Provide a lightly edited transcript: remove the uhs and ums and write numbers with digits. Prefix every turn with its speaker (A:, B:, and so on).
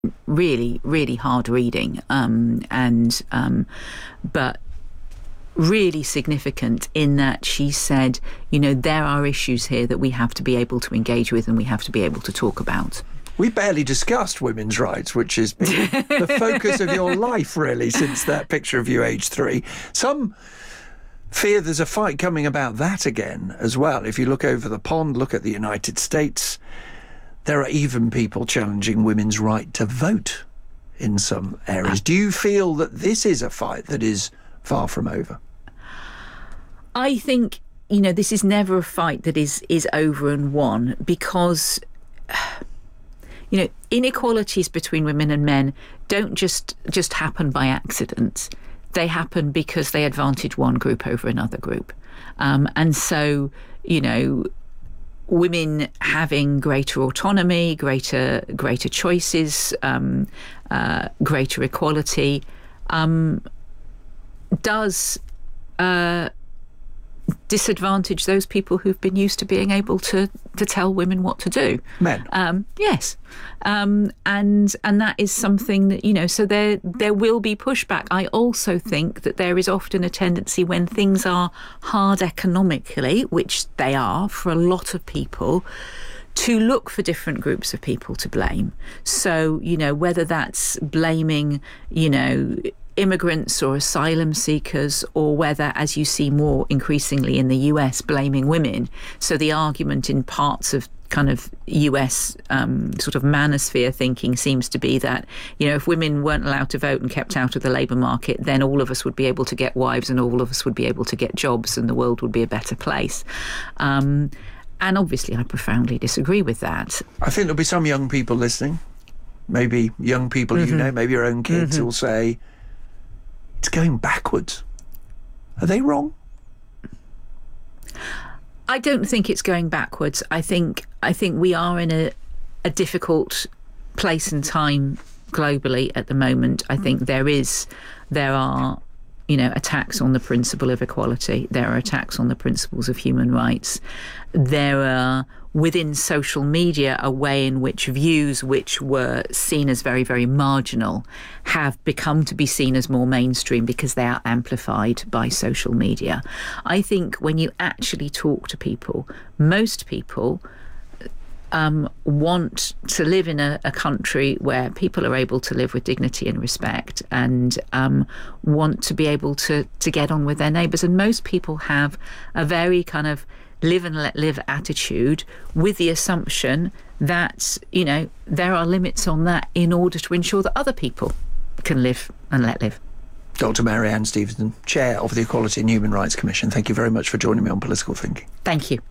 A: really, really hard reading, but really significant in that she said, there are issues here that we have to be able to engage with and we have to be able to talk about.
B: We barely discussed women's rights, which has been the focus of your life, really, since that picture of you age 3. Some fear there's a fight coming about that again as well. If you look over the pond, look at the United States, there are even people challenging women's right to vote in some areas. Do you feel that this is a fight that is far from over?
A: I think, this is never a fight that is over and won, because inequalities between women and men don't just happen by accident. They happen because they advantage one group over another group. And so, women having greater autonomy, greater choices, greater equality, does disadvantage those people who've been used to being able to tell women what to do.
B: Men.
A: Yes. And that is something that, so there will be pushback. I also think that there is often a tendency when things are hard economically, which they are for a lot of people, to look for different groups of people to blame. So, whether that's blaming, immigrants or asylum seekers, or whether, as you see more increasingly in the US, blaming women. So the argument in parts of kind of US sort of manosphere thinking seems to be that, if women weren't allowed to vote and kept out of the labour market, then all of us would be able to get wives and all of us would be able to get jobs and the world would be a better place. And obviously I profoundly disagree with that.
B: I think there'll be some young people listening, maybe young people maybe your own kids, who'll say, it's going backwards. Are they wrong?
A: I don't think it's going backwards. I think we are in a difficult place and time globally at the moment. I think there are attacks on the principle of equality. There are attacks on the principles of human rights. There are, within social media, a way in which views which were seen as very, very marginal have become to be seen as more mainstream because they are amplified by social media. I think when you actually talk to people, most people want to live in a country where people are able to live with dignity and respect, and want to be able to get on with their neighbours. And most people have a very kind of live and let live attitude, with the assumption that, there are limits on that in order to ensure that other people can live and let live.
B: Dr. Mary Ann Stevenson, Chair of the Equality and Human Rights Commission, thank you very much for joining me on Political Thinking.
A: Thank you.